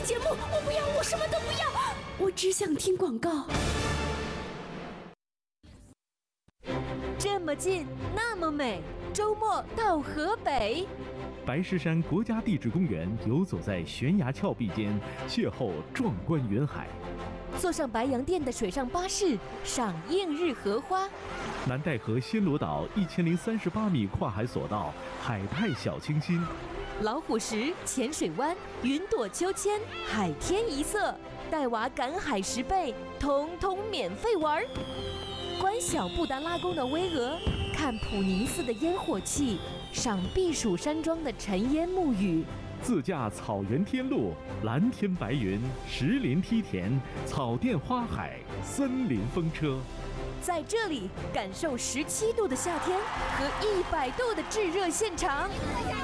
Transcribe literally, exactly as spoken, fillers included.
看节目，我不要，我什么都不要，我只想听广告。 这么近，那么美，周末到河北。 白石山国家地质公园游走在悬崖峭壁间，邂逅壮观云海。 坐上白洋淀的水上巴士，赏映日荷花。 南戴河暹罗岛一千零三十八米跨海索道，海派小清新。 老虎石、浅水湾、云朵秋千、海天一色，带娃赶海十倍，通通免费玩。观小布达拉宫的巍峨，看普宁寺的烟火气，赏避暑山庄的尘烟沐雨。 自驾草原天路，蓝天白云，石林梯田，草甸花海，森林风车。 在这里感受十七度的夏天和一百度的炙热现场。